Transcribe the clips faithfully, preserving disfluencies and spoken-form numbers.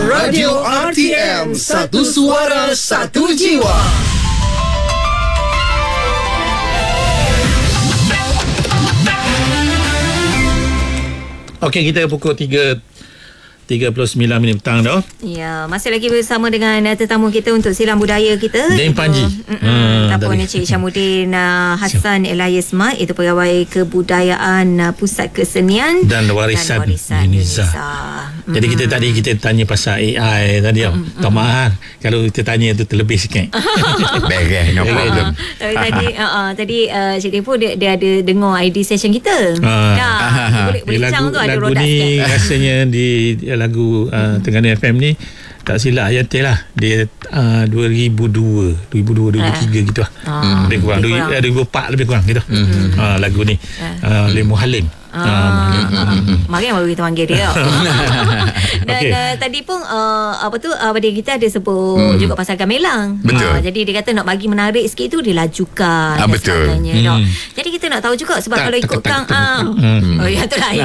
Radio R T M, satu suara, satu jiwa. Okey, kita pukul tiga tiga puluh sembilan minit petang dah. Ya, masih lagi bersama dengan uh, tetamu kita untuk silam budaya kita. Deng Panji. Uh, Ataupun Encik Syamuddin uh, Hassan Elias Mat, itu pegawai kebudayaan uh, Pusat Kesenian dan Warisan, dan warisan Unisa. Mm-hmm. Jadi kita tadi kita tanya pasal A I tadi. Mm-hmm. Tak maaf kalau kita tanya tu terlebih sikit. Baik, no problem. Tapi tadi uh, uh, tadi uh, Cik Tipu dia, dia ada dengar I D session kita. Uh, ya, uh, boleh boleh cang tu ada lagu roda ni sikit. rasanya di lagu uh, Terengganu F M ni tak silap Ayatil lah, dia uh, dua ribu dua dua ribu dua dua ribu tiga gitu lah. Ah, lebih kurang lebih kurang. dua ribu empat lebih kurang gitu. Mm-hmm. uh, lagu ni uh, Lim Muhalim. Ah, ah, mari baru kita panggil dia. Dan okay. uh, tadi pun uh, apa tu uh, pada kita ada sebut hmm. juga pasal gamelan. Betul. Uh, jadi dia kata nak bagi menarik sikit tu dia lajukan ah, dan betul. sebagainya. Hmm. No. Jadi kita nak tahu juga sebab tak, kalau ikut tak, Kang tak, ah. hmm. Oh ya tu lain.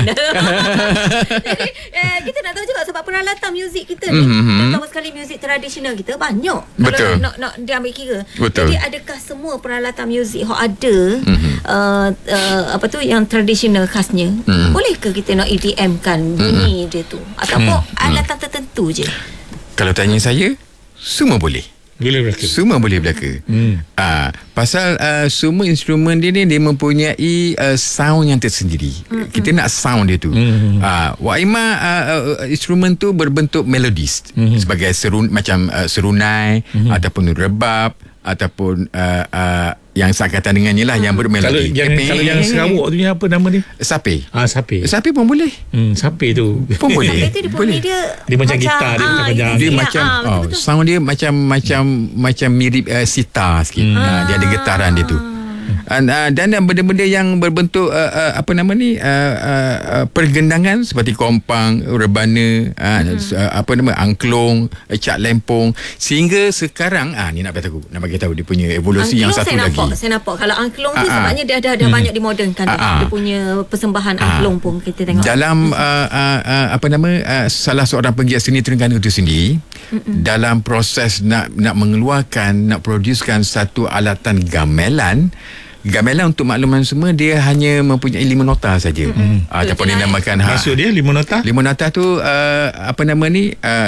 Jadi uh, kita nak tahu juga sebab peralatan muzik kita ni, hmm. terutama sekali muzik tradisional kita banyak. Betul. Kalau nak nak dia ambil kira. Betul. Jadi adakah semua peralatan muzik yang ada hmm. uh, uh, apa tu yang tradisional khasnya? Hmm. Bolehkah kita nak E D M kan bunyi dia tu ataupun Hmm. alatan tertentu je? Kalau tanya saya, semua boleh. Boleh berlaku. Semua boleh berlaku. Hmm. Ah, pasal uh, semua instrumen dia ni dia mempunyai uh, sound yang tersendiri. Mm-hmm. Kita nak sound dia tu. Mm-hmm. Ah, wa ima uh, uh, instrumen tu berbentuk melodis mm-hmm. sebagai serun macam uh, serunai mm-hmm. ataupun rebab ataupun uh, uh, yang sakatan dengannya lah, hmm. yang bermelodi. Kalau yang, kalau yang Sarawak tu apa nama dia? Sape. Ah, sape. Sape pun boleh. Hmm, sape tu. Pun boleh. Sape tu dia boleh. Dia, dia macam gitar, dia macam panjang. Dia ya, macam ah, oh, sound dia macam macam macam mirip uh, sitar sikit. Hmm. Uh, dia ada getaran dia tu. And, uh, dan uh, benda-benda yang berbentuk uh, uh, apa nama ni uh, uh, uh, pergendangan seperti kompang, rebana, uh, hmm. uh, apa nama angklung, uh, cak lempong, sehingga sekarang ah ni nak bagi tahu, nak bagi tahu dia punya evolusi angklung yang satu saya lagi. Nampak, saya nampak kalau angklung tu Ah, sebabnya dia dah dah hmm. banyak dimodernkan dah. Ah, dia punya persembahan angklung pun kita tengok. Dalam uh, uh, uh, apa nama uh, salah seorang penggiat seni Terengganu itu sendiri, Mm-mm. dalam proses nak nak mengeluarkan, nak producekan satu alatan gamelan. Gamelan untuk makluman semua dia hanya mempunyai lima nota saja. Mm-hmm. Uh, ataupun dinamakan ha, maksud dia lima nota? Lima nota tu uh, apa nama ni uh,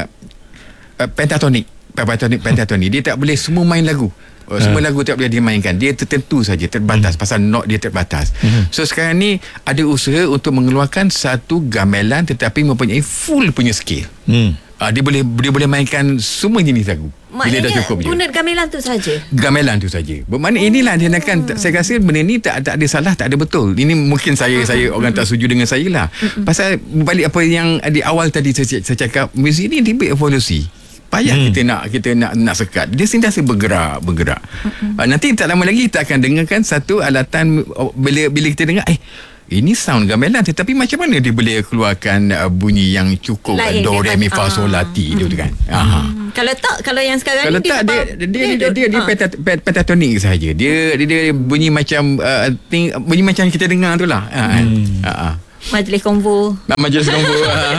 uh, pentatonik. Pentatonik pentatonik. Dia tak boleh semua main lagu. Uh, semua uh. lagu tak boleh dimainkan. Dia tertentu saja, terbatas mm. pasal not dia terbatas. Mm-hmm. So sekarang ni ada usaha untuk mengeluarkan satu gamelan tetapi mempunyai full punya skill. Mm. Uh, dia boleh dia boleh mainkan semua jenis lagu. Maknanya bila dah cukup je. Guna gamelan tu saja. Gamelan tu saja. Bermakna oh. inilah dia nakkan hmm. saya rasa benda ni tak tak ada salah, tak ada betul. Ini mungkin saya hmm. saya orang tak setuju dengan saya lah. Hmm. Pasal balik apa yang di awal tadi saya, saya cakap, muzik ni dia evolusi. Payah hmm. kita nak kita nak nak sekat. Dia sentiasa bergerak, bergerak. Hmm. Uh, nanti tak lama lagi kita akan dengarkan satu alatan bila bila kita dengar eh ini sound gamelan tetapi macam mana dia boleh keluarkan uh, bunyi yang cukup lain, do re mi fa sol la ti tu kan. Aha. Hmm. Kalau tak, kalau yang sekarang kalau ni tak dia dia dia dia, dia, dia, dia ha. pentat, pentatonik sahaja. Dia, dia dia bunyi macam uh, ting, bunyi macam kita dengar tu lah. Ha. Hmm. Ha. Majlis konvo. Majlis konvo.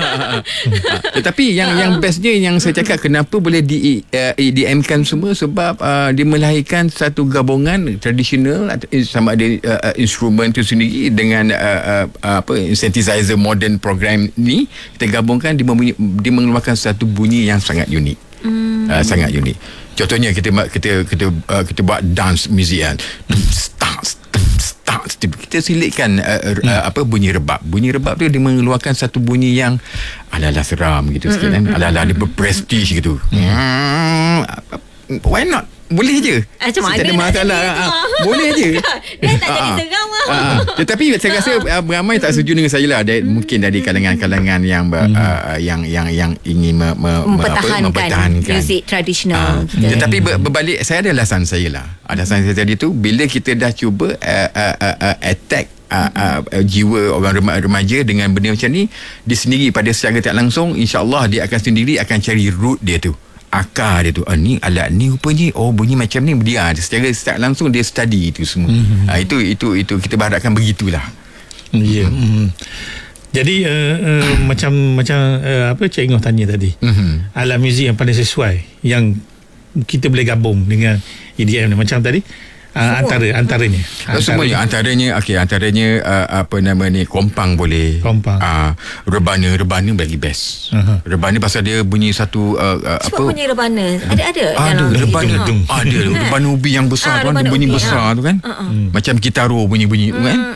Tetapi yang yang bestnya yang saya cakap kenapa boleh di uh, E D M-kan semua sebab uh, dia melahirkan satu gabungan tradisional sama ada uh, instrumen tu sendiri dengan uh, uh, apa synthesizer modern program ni kita gabungkan dia, membunyi, dia mengeluarkan satu bunyi yang sangat unik. Hmm. Uh, sangat unik. Contohnya kita kita kita uh, kita buat dance music kan. Start kita silitkan uh, hmm. uh, apa bunyi rebab. Bunyi rebab tu dia mengeluarkan satu bunyi yang ala-ala seram gitu sikit kan. Ala-ala dia berprestige gitu. Hmm. Why not? Boleh je. Macam mana tak ada masalah. Ha, boleh je. Dia tak jadi seram lah. Ha, tetapi saya rasa uh, ramai tak setuju dengan saya lah. Dia, hmm. Mungkin dari kalangan-kalangan yang ber, hmm. uh, yang yang yang ingin me, me, mempertahankan, apa, mempertahankan muzik tradisional. Uh, tetapi ber, berbalik saya ada alasan saya lah. Alasan saya tadi tu bila kita dah cuba uh, uh, uh, uh, attack Uh, uh, uh, jiwa orang remaja dengan benda macam ni, dia sendiri pada secara tak langsung insya-Allah dia akan sendiri akan cari root dia tu, akar dia tu. Ah, ni alat ni rupanya oh bunyi macam ni dia secara tak langsung dia study itu semua. Mm-hmm. Ah, itu itu itu kita berharapkan begitulah. Ya. Yeah. Mm. Jadi uh, uh, macam macam uh, apa Cik Ingoh tanya tadi, Mhm. alat muzik yang paling sesuai yang kita boleh gabung dengan E D M ni macam tadi, uh, antara antaranya Uh, semuanya antaranya okey antaranya uh, apa nama ni kompang boleh. Kompang. Uh, rebana rebana bagi best. Aha. Rebana pasal dia bunyi satu uh, uh, Cuba apa bunyi rebana. Ada-ada ada dalam rebana itu. tu. Ada rebana ubi yang besar Ah, tu kan, rebana bunyi ubi, besar ah. tu kan. Uh-uh. Macam gitaro bunyi-bunyi tu kan.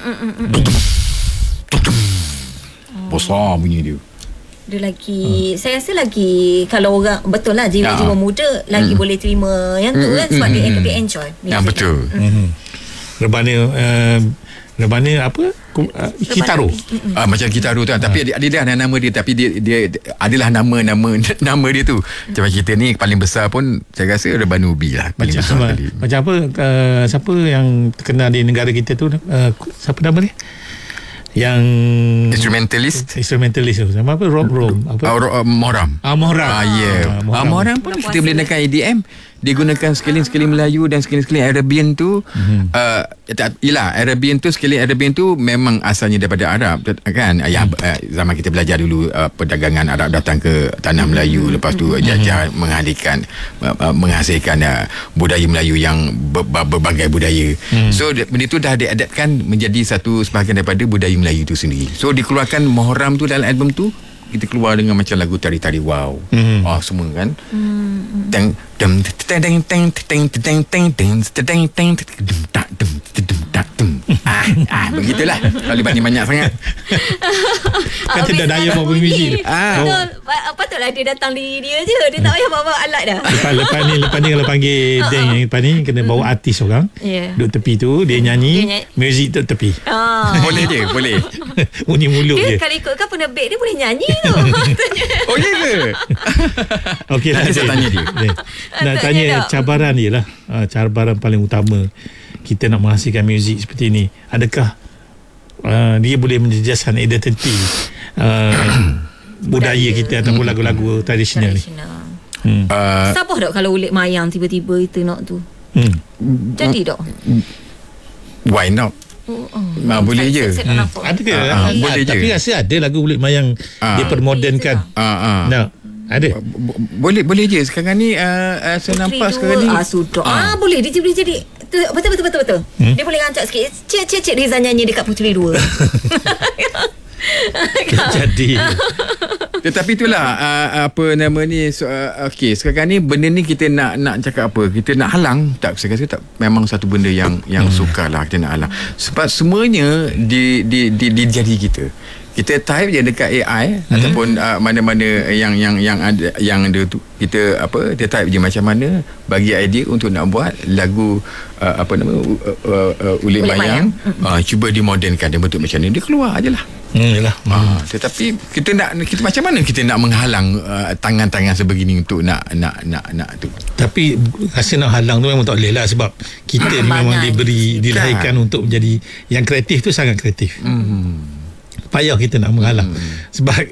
Besar bunyi dia. Dia lagi, saya rasa lagi kalau orang betul lah jiwa-jiwa Ya. muda lagi boleh terima yang tu Mm, kan mm, sebab mm, dia mm. lebih enjoy. Ya music. betul. Mhm. Rebana uh, rebana apa? Ku- Uh, kitaro. Ah, macam gitaru tu kan. Tapi dia, dia ada nama dia, tapi dia dia adalah nama-nama nama dia tu. Macam kita ni paling besar pun saya rasa rebana ubi lah paling Macam, besar apa, tadi. macam apa uh, siapa yang terkenal di negara kita tu, uh, siapa nama dia? Yang Instrumentalist. instrumentalist tu. Sama apa? Rob Rom. Apa? Ah, ro- uh, Mohram. Ah, Mohram. Ah, yeah. Ah, Mohram pun Bulan kita puasa. boleh nakkan E D M. Dia gunakan sekeliling-sekeliling Melayu dan sekeliling-sekeliling Arabian tu. Mm-hmm. Uh, tak, yelah, Arabian tu, sekeliling Arabian tu memang asalnya daripada Arab kan. Yang uh, zaman kita belajar dulu uh, perdagangan Arab datang ke tanah Melayu, lepas tu jajah menghasilkan uh, uh, menghasilkan uh, budaya Melayu yang ber, ber, berbagai budaya. Mm. So benda tu dah diadaptkan menjadi satu sebahagian daripada budaya Melayu tu sendiri. So dikeluarkan Mohram tu dalam album tu, kita keluar dengan macam lagu tari-tari wow. Mm. Oh semua kan. Mm. Teng dem teng teng teng teng teng teng teng teng teng dem tak dem dem tak dem. Ah ah begitulah. Kalau banding banyak sangat. Kan dia dah daya bawa muzik. Ah. Betul. Pa- Patutlah dia datang diri dia je. Dia tak payah bawa alat dah. Lepas, lepas ni lepas ni kalau panggil Deng yang lepas ni kena bawa artis orang. Yeah. Duduk tepi tu dia nyanyi, Dia nyanyi. muzik duduk tepi. Ah. Boleh je, boleh. Bunyi mulut Dia je. kalau ikutkan penerbit dia boleh nyanyi tu. Oh ya ke? Okey lah. Nanti saya Deng. tanya dia. Deng. Nak Tanya tanya tak? cabaran dia lah. Uh, cabaran paling utama kita nak menghasilkan muzik seperti ni. Adakah uh, dia boleh menjejaskan identiti uh, budaya kita ataupun lagu-lagu tradisional ni? Tradisional. Hmm. Uh, Siapa tak kalau ulit mayang tiba-tiba kita nak tu? Hmm. Jadi tak? why not? Oh, oh. Ah, boleh Saya- je. saya- saya tak nampak. Ada ke? Ah, ah, Ah, boleh tapi je. rasa ada lagu Bulik Mayang Ah. dia permodernkan. Ah ah. Nah, ada. Bo- Boleh boleh je sekarang ni uh, uh, saya Puteri nampak dua. sekarang ni ah, sudah. Ah. Ah. boleh dia boleh jadi tu- betul betul betul betul. Hmm? Dia boleh rancak sikit. Cik cik cik Rizal nyanyi dekat Puteri dua. Jadi Tetapi itulah uh, apa nama ni so, uh, okey sekarang ni benda ni kita nak nak cakap apa, kita nak halang tak, saya rasa tak, memang satu benda yang yang Hmm. sukar lah kita nak halang sebab semuanya di di di, di jari kita. Kita type je dekat A I hmm. ataupun uh, mana-mana yang yang yang ada yang ada tu, kita apa dia type je macam mana bagi idea untuk nak buat lagu uh, apa nama uh, uh, uh, Ulit Ulit Mayang, Mayang. uh, cuba dimodernkan dia bentuk macam ni, dia keluar ajalah. hmm, yalah. Ah, tetapi kita nak kita macam mana kita nak menghalang uh, tangan-tangan sebegini untuk nak nak nak nak tu. Tapi rasa nak halang tu memang tak boleh lah sebab kita ni memang Kembangan. diberi dilahirkan untuk menjadi yang kreatif tu sangat kreatif. Hmm. Payah kita nak menghalang sebab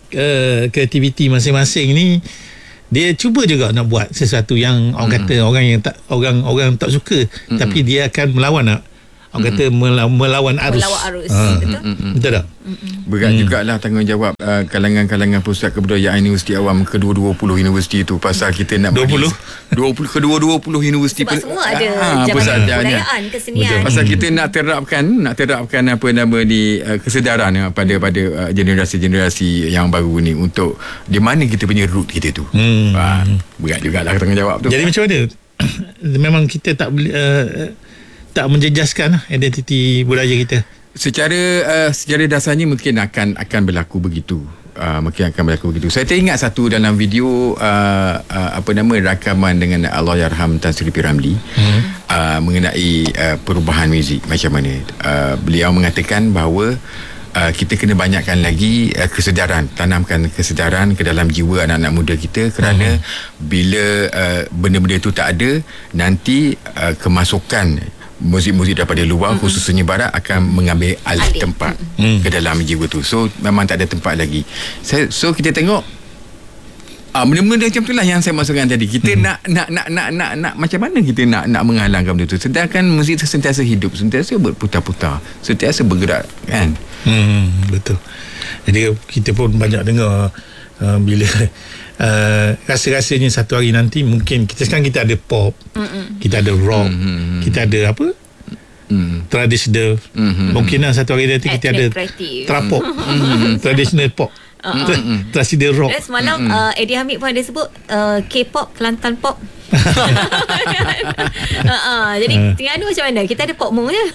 uh, kreativiti masing-masing ni dia cuba juga nak buat sesuatu yang orang kata orang yang tak orang orang tak suka tapi dia akan melawan nak orang kata mela- melawan arus. Melawan arus. Ah. Betul? Betul tak? Berat hmm. jugalah tanggungjawab uh, kalangan-kalangan pusat kebudayaan Universiti Awam kedua-dua puluh universiti tu pasal kita nak dua puluh? dua puluh kedua-dua puluh universiti Sebab semua ada Ah, jabatan pusat jabatan. kebudayaan, kesenian. Betul. Pasal kita nak terapkan nak terapkan apa nama di uh, kesedaran uh, pada pada uh, generasi-generasi yang baru ni untuk di mana kita punya root kita tu. Hmm. Ah, berat jugalah tanggungjawab tu. Jadi macam mana? Memang kita tak boleh uh, tak menjejaskan lah identiti budaya kita. Secara uh, secara dasarnya mungkin akan akan berlaku begitu. Uh, mungkin akan berlaku begitu. Saya teringat satu dalam video uh, uh, apa nama rakaman dengan Allahyarham Tan Sri P. Ramlee hmm. uh, mengenai uh, perubahan muzik macam mana. Uh, beliau mengatakan bahawa Uh, kita kena banyakkan lagi uh, kesedaran, tanamkan kesedaran ke dalam jiwa anak-anak muda kita kerana uh-huh. bila uh, benda-benda itu tak ada, nanti uh, kemasukan muzik-muzik daripada luar, mm-hmm. khususnya barat akan mengambil alih Alih. tempat Mm. ke dalam jiwa tu. So memang tak ada tempat lagi. So, so kita tengok ah, benda-benda macam itulah yang saya maksudkan tadi. Kita hmm. nak, nak nak nak nak nak macam mana kita nak nak menghalangkan benda tu. Sedangkan muzik tu sentiasa hidup, sentiasa berputar-putar, sentiasa bergerak kan. Hmm, betul. Jadi kita pun banyak dengar uh, bila uh, rasa-rasanya satu hari nanti mungkin kita sekarang kita ada pop, Mm-mm. kita ada rock, Mm-mm. kita ada apa? Mm. Tradisional. Mm-hmm. Mungkin lah satu hari nanti kita ada trapop, mm. traditional pop. Uh-huh. Tradisional rock. Dan semalam mm-hmm. uh, Eddie Hamid pun ada sebut uh, K-pop, Kelantan pop. uh-uh. Jadi uh. Terengganu macam mana? Kita ada pop mo je.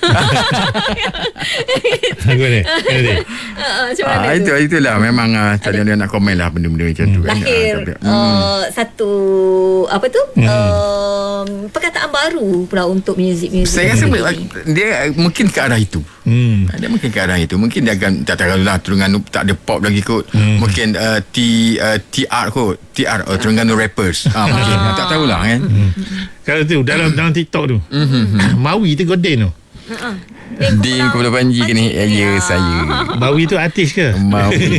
Aku ni. Macam mana ah, itu itulah memang uh, tadi dia nak komen lah benda-benda macam hmm. tu kan. Lahir uh, uh, satu apa tu? Hmm. Uh, perkataan baru pula untuk muzik-muzik. Saya rasa dia mungkin ke arah itu. Hmm. Dia mungkin ke arah itu. Mungkin dia akan tak tahu lah Terengganu tak ada pop lagi kot. Hmm. Mungkin uh, T uh, T R kot. T R uh, Terengganu rappers. Ah mungkin ah. tak tahulah kan. Hmm. Kalau tu dalam dalam TikTok tu. Mm-hmm. Mawi tu Godin tu. Uh-uh. Din Kepala Panji ke ni? Ya, ya saya. Mawi tu artis ke? Mawi.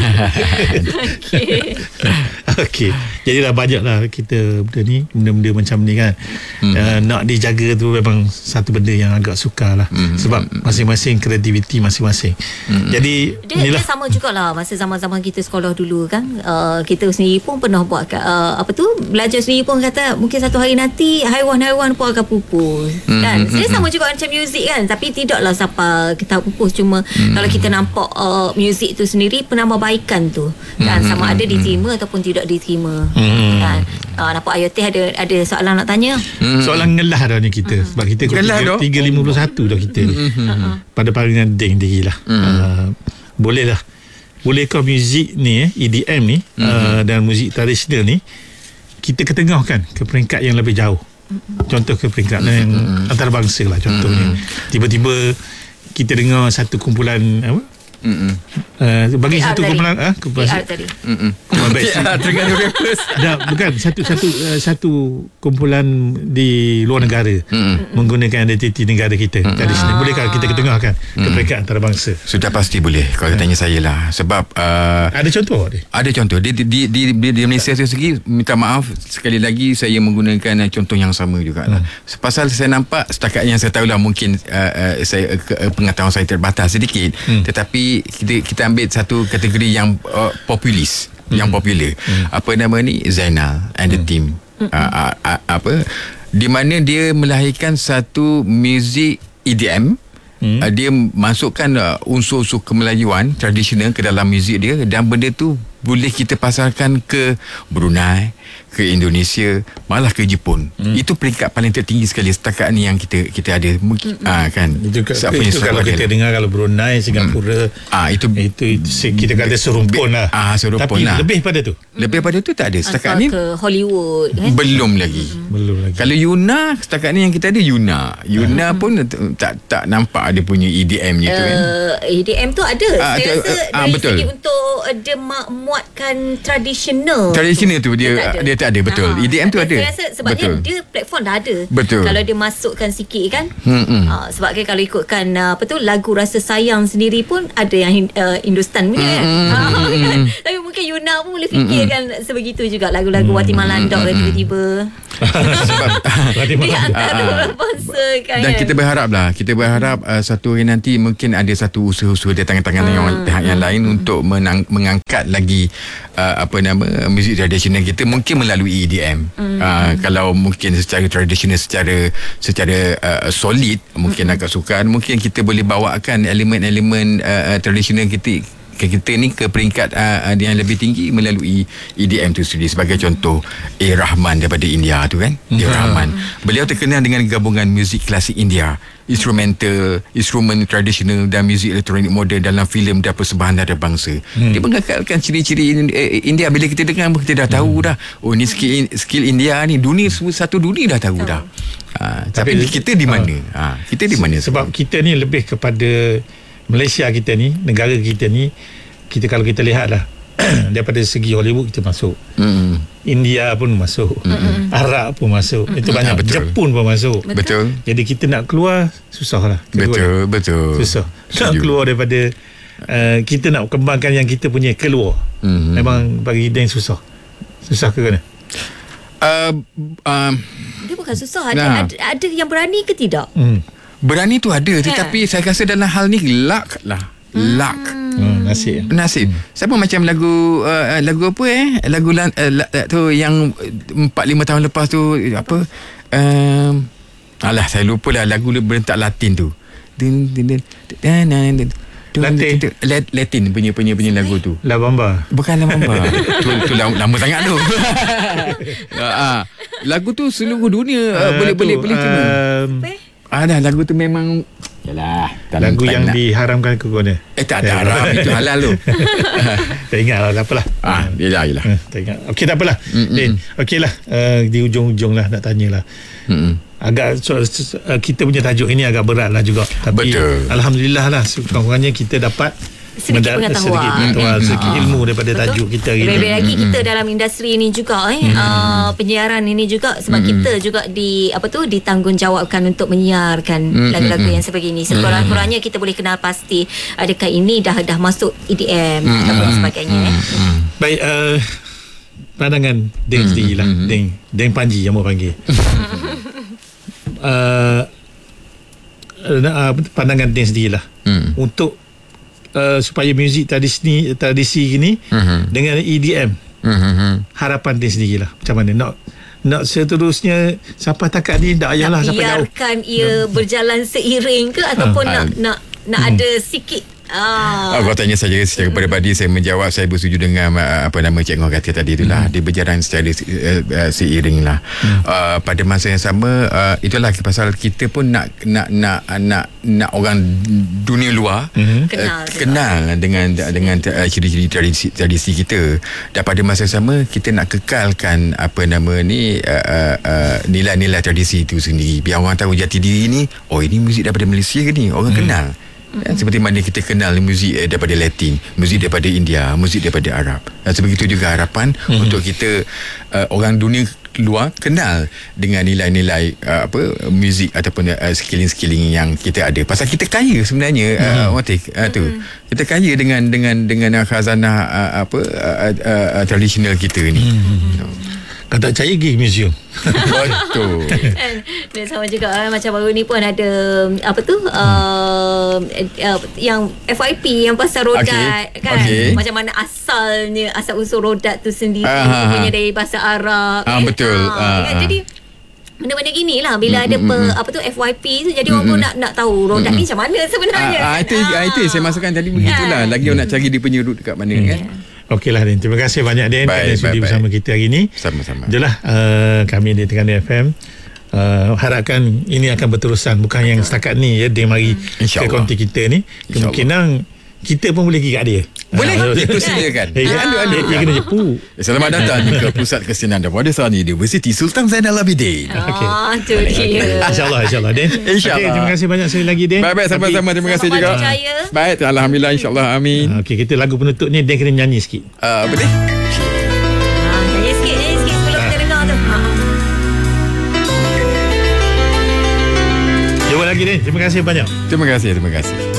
Okey. Okey. Jadilah banyaklah kita benda ni, benda-benda macam ni kan. Hmm. Uh, nak dijaga tu memang satu benda yang agak sukar lah. Hmm. Sebab masing-masing kreativiti masing-masing. Hmm. Jadi dia, dia sama jugalah masa zaman-zaman kita sekolah dulu kan. Uh, kita sendiri pun pernah buat uh, apa tu? Belajar sendiri pun kata mungkin satu hari nanti haiwan-haiwan pun akan pupus. Hmm. Kan? Dia sama juga macam muzik kan. Tapi tidaklah siapa kita pupus, cuma hmm. kalau kita nampak uh, muzik tu sendiri penambahbaikan tu dan hmm. sama ada diterima hmm. ataupun tidak diterima. Hmm. Kan? Uh, nampak Ayu Teh ada ada soalan nak tanya. Hmm. Soalan ngelah dah ni kita. Hmm. Sebab kita tiga lima puluh satu dah kita ni. Hmm. Pada paringan ding diri lah. Hmm. Uh, boleh lah. Bolehkah muzik ni eh, E D M ni hmm. uh, dan muzik tradisional ni kita ketengahkan ke peringkat yang lebih jauh? Contoh ke peringkat yang mm-hmm. antarabangsa lah contohnya. Mm-hmm. Tiba-tiba kita dengar satu kumpulan apa? Mm-hmm. Uh, bagi P R satu tadi. kumpulan ah, kumpulan P R tadi. Mm-hmm. Terengganu rappers. Dah bukan satu satu uh, satu kumpulan di luar negara mm-hmm. menggunakan identiti negara kita mm-hmm. tradisional. Bolehkah kita ketengahkan mm-hmm. ke peringkat antarabangsa? Sudah pasti boleh kalau tanya saya lah. Sebab uh, ada contoh dia. Ada contoh. Di di di di, di Malaysia sendiri, minta maaf sekali lagi saya menggunakan contoh yang sama jugalah. Mm. Pasal saya nampak setakat yang saya tahu lah mungkin uh, uh, saya uh, pengetahuan saya terbatas sedikit mm. tetapi kita kita ambil satu kategori yang uh, populis, hmm. yang popular. Hmm. Apa nama ni? Zainal and the hmm. team. Hmm. Uh, uh, uh, apa? Di mana dia melahirkan satu muzik E D M. Hmm. Uh, dia masukkan uh, unsur-unsur kemelayuan tradisional ke dalam muzik dia dan benda tu boleh kita pasarkan ke Brunei, ke Indonesia, malah ke Jepun. Hmm. Itu peringkat paling tertinggi sekali setakat ni yang kita kita ada. Mungkin hmm. ah kan. Itu, itu kalau kita dengar kalau Brunei, Singapura, hmm. ah itu, itu itu kita kata serumpun lah. Ah serumpun Tapi lah. lebih pada tu. Lebih pada tu tak ada setakat ni. Ke Hollywood kan? Belum lagi. Hmm. Belum lagi. Kalau Yuna setakat ni yang kita ada Yuna. Yuna hmm. pun tak tak nampak ada punya E D M nya tu kan. Uh, E D M tu ada. Ah, Saya tu, rasa uh, dari betul. segi untuk uh, dia muatkan tradisional. Tradisional tu dia dia tak ada, dia tak ada betul. Ha. E D M tu ada. Saya rasa sebab betul. dia, dia platform dah ada. Betul. Kalau dia masukkan sikit kan. Hmm. Uh, sebab kan kalau ikutkan uh, apa tu lagu Rasa Sayang sendiri pun ada yang uh, Hindustan punya kan. Hmm. Uh, kan. Tapi mungkin Yuna pun boleh fikirkan hmm. sebegitu juga lagu-lagu hmm. Wati Malandok hmm. tiba-tiba. Sebab di antara bangsa kan. Dan kita berharap lah kita berharap uh, satu hari nanti mungkin ada satu usaha-usaha di tangan-tangan hmm. yang pihak yang lain hmm. untuk menang, mengangkat lagi uh, apa nama muzik tradisional kita mungkin melalui E D M. Hmm. Uh, kalau mungkin secara tradisional secara secara uh, solid mungkin hmm. agak sukar, mungkin kita boleh bawakan elemen-elemen uh, tradisional kita kita ni ke peringkat uh, yang lebih tinggi melalui E D M tu sendiri. Sebagai contoh A. Rahman daripada India tu kan. A. Rahman beliau terkenal dengan gabungan muzik klasik India, instrumental, instrumen tradisional dan muzik elektronik moden dalam filem dan persembahan antarabangsa. Hmm. Dia mengekalkan ciri-ciri India. Bila kita dengar kita dah tahu hmm. dah, oh ni skill, skill India ni dunia satu dunia dah tahu dah. Ha, tapi, tapi kita di mana? Ha, kita di mana? Sebab kita ni lebih kepada Malaysia kita ni, negara kita ni, kita kalau kita lihatlah daripada segi Hollywood kita masuk, mm-hmm. India pun masuk, mm-hmm. Arab pun masuk, mm-hmm. itu banyak, betul. Jepun pun masuk, betul. Jadi kita nak keluar susah lah, betul, keluar. betul, susah nak keluar daripada uh, kita nak kembangkan yang kita punya keluar, mm-hmm. memang bagi dia yang susah, susah ke mana? Uh, um, dia bukan susah, ada, nah. ada, ada yang berani ke tidak? Hmm. Berani tu ada, tetapi yeah. saya rasa dalam hal ni luck lah. Luck. Hmm. Oh, nasib. Nasib. Sama macam lagu uh, lagu apa eh? Lagu lan, uh, la, tu yang empat lima tahun lepas tu apa? Um, alah saya lupa lah lagu berentak Latin tu. Din din din. Latin. Latin punya punya punya lagu tu. La Bamba. Bukan La Bamba. tu tu lama, lama sangat tu. ah, lagu tu seluruh dunia uh, Uh, boleh tu, boleh boleh terima. um, Ah dah lagu tu memang yalah lagu yang nak diharamkan ke kau ni. Eh tak ada haram itu halal tu. Tak ingat lah, tak apalah. Ah, yalah yalah. Uh, tak ingat. Okey, tak apalah. Mm-mm. Eh, okey lah. Uh, di ujung-ujung lah nak tanya lah. Mm-mm. Agak so, so, uh, kita punya tajuk ini agak berat lah juga. Tapi betul. Alhamdulillah lah sekurang-kurangnya kita dapat sedikit mendat- pengetahuan, sedikit, pengetahuan, eh. sedikit ilmu daripada Betul. tajuk kita hari Lebih ini. lagi kita dalam industri ini juga eh uh, penyiaran ini juga sebab kita juga di apa tu ditanggungjawabkan untuk menyiarkan lagu-lagu yang sebegini. Sekurang-kurangnya kita boleh kenal pasti adakah ini dah dah masuk E D M ataupun sebagainya eh. Baik, uh, pandangan Deng sendiri lah. Deng, Deng Panji yang mau panggil. uh, uh, pandangan Deng sendiri lah. Hmm. Untuk uh, supaya muzik tradisi tradisi ini Mhm. dengan E D M, Mhm. harapan Deng sendiri lah. Macam mana nak nak seterusnya sampai takat ni tak payahlah Nak sampai jauh. biarkan ia berjalan seiring ke ataupun Ah. nak nak nak ada sikit ah Oh, kalau tanya saya secara peribadi, saya menjawab saya bersetuju dengan uh, apa nama Cik Ngor kata tadi itulah. Dia berjalan secara uh, uh, seiring lah. Uh, pada masa yang sama uh, itulah pasal kita pun nak nak nak nak nak orang dunia luar uh, Kenal juga. kenal dengan dengan uh, ciri-ciri tradisi, tradisi kita. Dan pada masa yang sama kita nak kekalkan apa nama ni uh, uh, uh, nilai-nilai tradisi itu sendiri. Biar orang tahu jati diri ni, oh ini muzik daripada Malaysia ke ni, orang kenal. Dan seperti mana kita kenal muzik eh, daripada Latin, muzik daripada India, muzik daripada Arab. Dan sebegitu juga harapan mm-hmm. untuk kita uh, orang dunia luar kenal dengan nilai-nilai uh, apa muzik ataupun uh, skilling-skilling yang kita ada. Pasal kita kaya sebenarnya mm-hmm. uh, Watik uh, tu. Kita kaya dengan dengan dengan khazanah uh, apa uh, uh, uh, tradisional kita ni. Mm-hmm. So, Kalau tak percaya pergi museum. betul. Kan? Dan sama juga eh, macam baru ni pun ada apa tu uh, uh, yang F Y P yang pasal rodat Okay. kan Okay. macam mana asalnya asal usul rodat tu sendiri Ah, punya dari bahasa Arab Ah, eh. betul. Ah, kan? ah. Jadi benda-benda gini lah bila ada pe, apa tu F Y P tu jadi orang pun nak nak tahu rodat ni macam mana sebenarnya. Ah, ah, itu, ah. itu yang saya masukkan tadi begitulah. Lagi orang nak cari dia punya root kat mana kan. Okeylah Den, terima kasih banyak Den kerana Baik, sudi baik, bersama baik. kita hari ini. Sama-sama. Itulah uh, kami di Terengganu F M uh, harapkan ini akan berterusan, bukan yang setakat ni ya dia mari ke InsyaAllah. konti kita ni. Kemungkinan kita pun boleh pergi kat dia. Boleh, Ah, itu silakan. Eh, Alu, alu. Dia kena jepu. Selamat datang ke Pusat Kesenian dan Wadisani Universiti Sultan Zainal Abidin. Okey. Ah, tu dia. InsyaAllah, insyaAllah Den. InsyaAllah. Okey, terima kasih banyak sekali lagi Den. Baik-baik, sama-sama. Terima kasih Selamat juga. berjaya. Baik, Alhamdulillah, insyaAllah. Amin. Ah, Okey, kita lagu penutup ni Den kena nyanyi sikit. Uh, apa ni? Ah, nyanyi sikit, nyanyi sikit sebelum kita dengar tu. Ah. Jumpa lagi Den. Terima kasih banyak. Terima kasih, terima kasih.